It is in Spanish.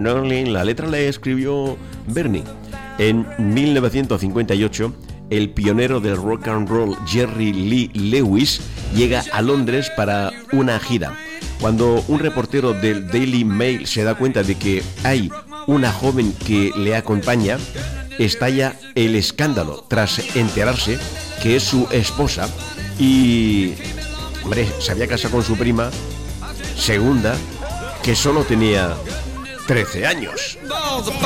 Darling. La letra la escribió Bernie. En 1958, el pionero del rock and roll Jerry Lee Lewis llega a Londres para una gira. Cuando un reportero del Daily Mail se da cuenta de que hay una joven que le acompaña, estalla el escándalo tras enterarse que es su esposa y, hombre, se había casado con su prima segunda, que solo tenía 13 años.